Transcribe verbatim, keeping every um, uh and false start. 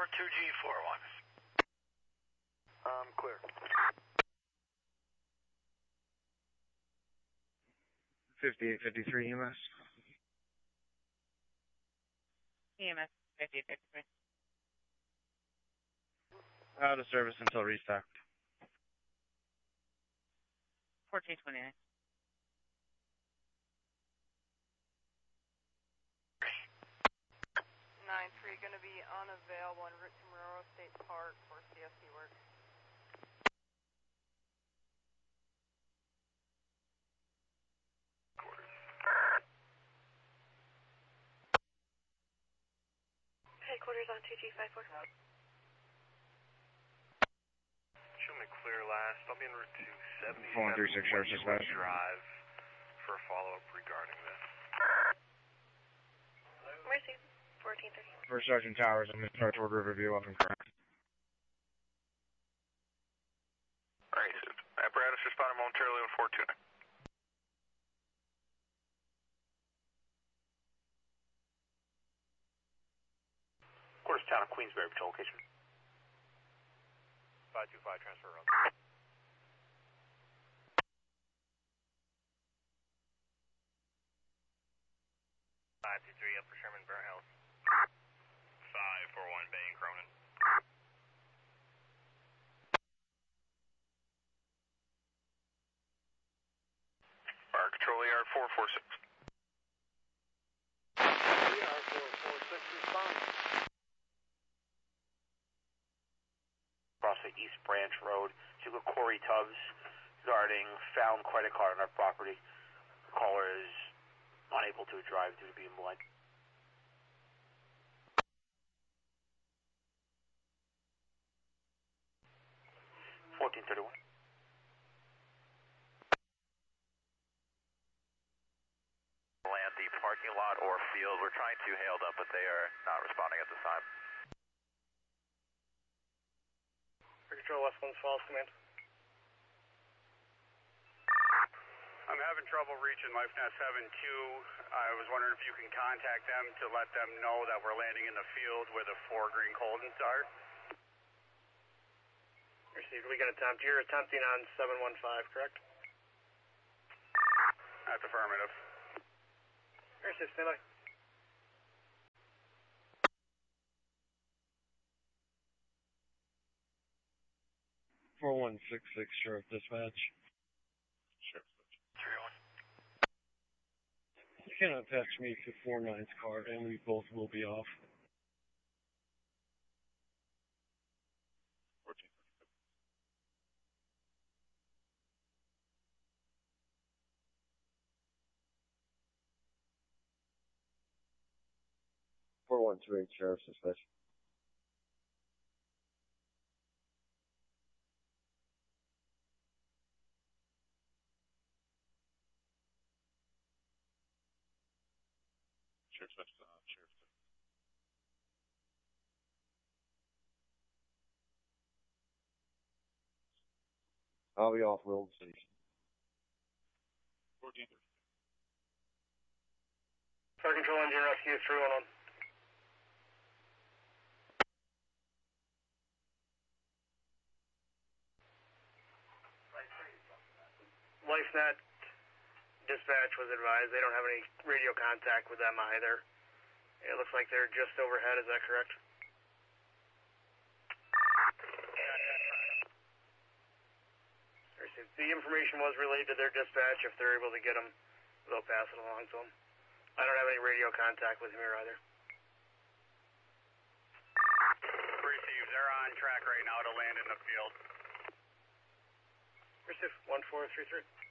Over two G four one. Um, clear. fifty-eight fifty-three E M S. E M S fifty-eight fifty-three. Out of service until restocked. fourteen twenty-nine. nine three going to be unavailable en route to Marrero State Park for C S C work. Headquarters on two G five four. Show me clear last. I'll be en route to seventy-seven four one three six, Sheriff Dispatch. Drive for a follow-up regarding this. Mercy, fourteen thirty. First Sergeant Towers, I'm going to start toward Riverview off and correct. Alright, apparatus responding momentarily on four two. Quarters Town of Queensbury Patrol location. five two five, transfer road. five two three, up for Sherman Burnt House. five four one, Bay and Cronin. Fire Control E R four four six. E R four four six respond. Across the East Branch Road to Corey Tubbs regarding found credit card on our property. The caller is unable to drive due to being blind. fourteen thirty-one. Land the parking lot or field. We're trying to hail them, but they are not responding at this time. Control West One's Falls Command. I'm having trouble reaching LifeNet seven two. I was wondering if you can contact them to let them know that we're landing in the field where the four green Coldens are. Received. We got an attempt. You're attempting on seven one five, correct? That's affirmative. Received. Stand by. four one six six, Sheriff Dispatch. Sheriff three one. You can attach me to four nine's car, and we both will be off. fourteen. four one two eight, Sheriff Dispatch. Sheriff Dispatch, uh, Sheriff. I'll be off Wilton Station. fourteen thirty. Fire Control Engine Rescue three one one. LifeNet dispatch was advised they don't have any radio contact with them either. It looks like they're just overhead, is that correct? The information was relayed to their dispatch. If they're able to get them, they'll pass it along to them. I don't have any radio contact with them here either. Received. They're on track right now to land in the field. Received. one four three three.